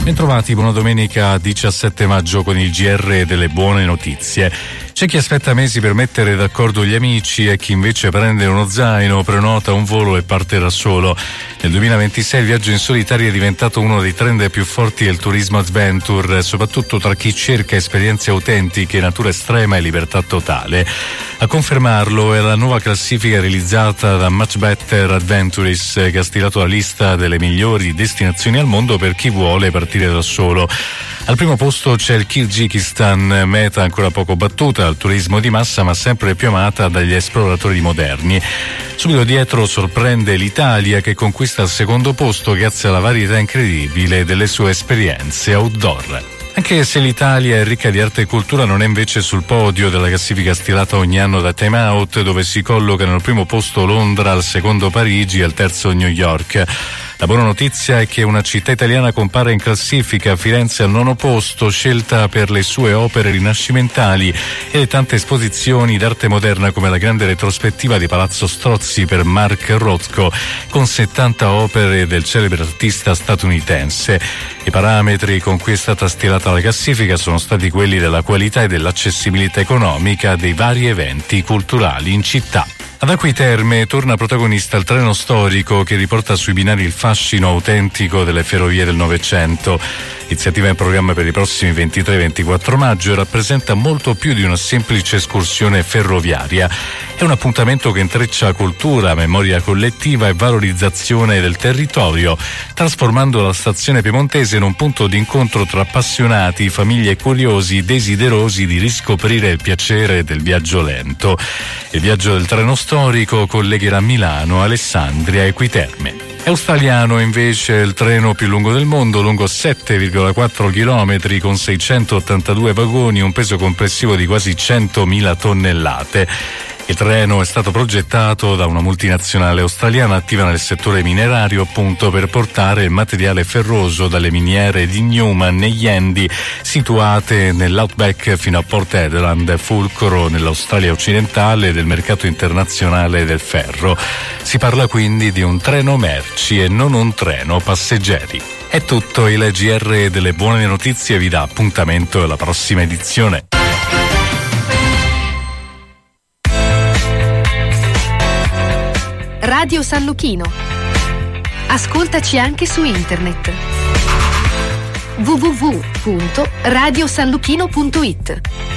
Bentrovati, buona domenica 17 maggio con il GR delle buone notizie. C'è chi aspetta mesi per mettere d'accordo gli amici e chi invece prende uno zaino, prenota un volo e parte da solo. Nel 2026 il viaggio in solitaria è diventato uno dei trend più forti del turismo adventure, soprattutto tra chi cerca esperienze autentiche, natura estrema e libertà totale. A confermarlo è la nuova classifica realizzata da Much Better Adventures, che ha stilato la lista delle migliori destinazioni al mondo per chi vuole partire da solo. Al primo posto c'è il Kirghizistan, meta ancora poco battuta al turismo di massa ma sempre più amata dagli esploratori moderni. Subito dietro sorprende l'Italia, che conquista il secondo posto grazie alla varietà incredibile delle sue esperienze outdoor. Anche se l'Italia è ricca di arte e cultura, non è invece sul podio della classifica stilata ogni anno da Time Out, dove si collocano al primo posto Londra, al secondo Parigi e al terzo New York. La buona notizia è che una città italiana compare in classifica, Firenze al nono posto, scelta per le sue opere rinascimentali e le tante esposizioni d'arte moderna come la grande retrospettiva di Palazzo Strozzi per Mark Rothko, con 70 opere del celebre artista statunitense. I parametri con cui è stata stilata la classifica sono stati quelli della qualità e dell'accessibilità economica dei vari eventi culturali in città. Ad Acqui Terme torna protagonista il treno storico che riporta sui binari il fascino autentico delle ferrovie del Novecento. L'iniziativa è in programma per i prossimi 23 e 24 maggio e rappresenta molto più di una semplice escursione ferroviaria. È un appuntamento che intreccia cultura, memoria collettiva e valorizzazione del territorio, trasformando la stazione piemontese in un punto di incontro tra appassionati, famiglie e curiosi desiderosi di riscoprire il piacere del viaggio lento. Il viaggio del treno storico collegherà Milano, Alessandria e Acqui Terme. È australiano invece il treno più lungo del mondo, lungo 7,4 km con 682 vagoni, un peso complessivo di quasi 100.000 tonnellate. Il treno è stato progettato da una multinazionale australiana attiva nel settore minerario, appunto per portare il materiale ferroso dalle miniere di Newman negli Andy, situate nell'Outback, fino a Port Hedland, fulcro nell'Australia occidentale del mercato internazionale del ferro. Si parla quindi di un treno merci e non un treno passeggeri. È tutto, il GR delle buone notizie vi dà appuntamento alla prossima edizione. Radio San Luchino. Ascoltaci anche su internet. www.radiosanluchino.it